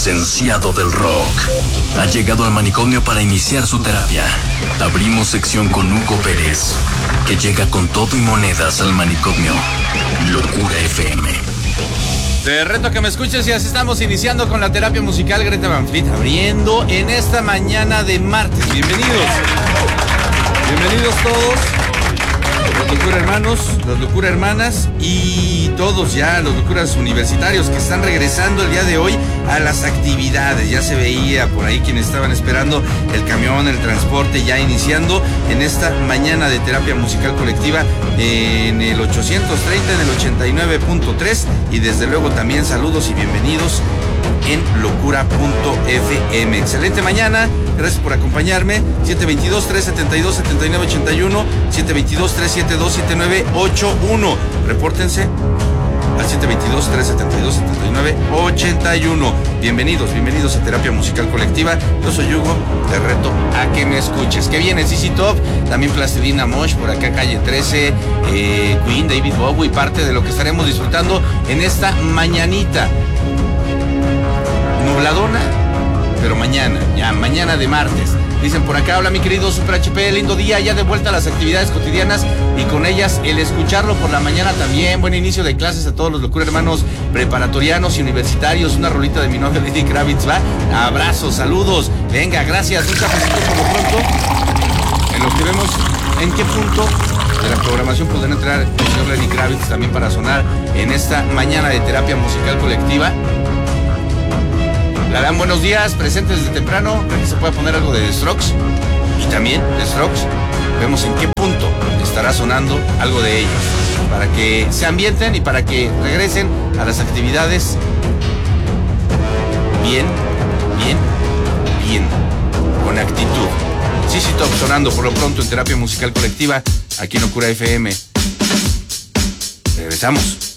licenciado del rock. Ha llegado al manicomio para iniciar su terapia. Abrimos sección con Hugo Pérez, que llega con todo y monedas al manicomio. Locura FM. Te reto que me escuches y así estamos iniciando con la terapia musical. Greta Van Fleet abriendo en esta mañana de martes. Bienvenidos. Bienvenidos todos. Los Locura Hermanos, los Locura Hermanas y todos ya, los Locuras Universitarios que están regresando el día de hoy a las actividades. Ya se veía por ahí quienes estaban esperando el camión, el transporte, ya iniciando en esta mañana de terapia musical colectiva en el 830, en el 89.3 y desde luego también saludos y bienvenidos en locura.fm. Excelente mañana, gracias por acompañarme. 722-372-7981, 722-372-7981. Repórtense al 722-372-7981. Bienvenidos a Terapia Musical Colectiva. Yo soy Hugo, te reto a que me escuches. Que viene CC Top, también Plastilina Mosh, por acá Calle 13, Queen, David Bowie, parte de lo que estaremos disfrutando en esta mañanita. Nubladona, pero mañana de martes. Dicen por acá, hola mi querido Super HP, lindo día, ya de vuelta a las actividades cotidianas y con ellas el escucharlo por la mañana también. Buen inicio de clases a todos los Locura Hermanos preparatorianos y universitarios. Una rolita de mi novia Lady Kravitz, va. Abrazos, saludos, venga, gracias, un cafecito por lo pronto. En lo que vemos en qué punto de la programación podrá entrar el señor Lady Kravitz también para sonar en esta mañana de terapia musical colectiva. Le dan buenos días, presentes desde temprano, para que se pueda poner algo de The Strokes. Y también The Strokes, vemos en qué punto estará sonando algo de ellos, para que se ambienten y para que regresen a las actividades bien, con actitud. CC Top sonando por lo pronto en terapia musical colectiva, aquí en Locura FM. Regresamos.